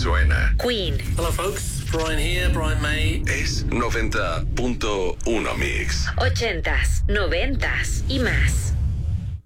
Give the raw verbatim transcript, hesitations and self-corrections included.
suena. Queen. Hello folks, Brian here, Brian May. Es noventa punto uno Mix. Ochentas, noventas y más.